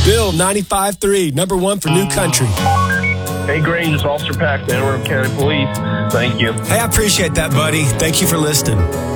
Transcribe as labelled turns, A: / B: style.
A: Bill, 95.3, number one for New Country.
B: Hey, Grange, it's Officer Paxton, Anne Arundel County Police. Thank you.
A: Hey, I appreciate that, buddy. Thank you for listening.